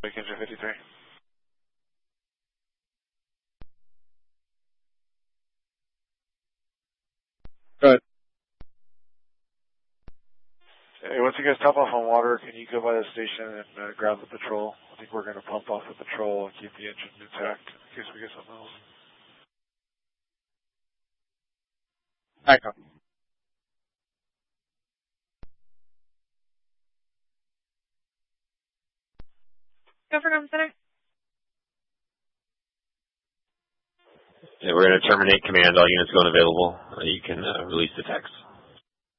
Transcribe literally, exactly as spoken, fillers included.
Engine fifty-three. Good. Hey, once you guys top off on water, can you go by the station and uh, grab the patrol? I think we're going to pump off the patrol and keep the engine intact in case we get something else. Echo. Go for Comm Center. Yeah, we're going to terminate command. All units going available. Uh, you can uh, release the text.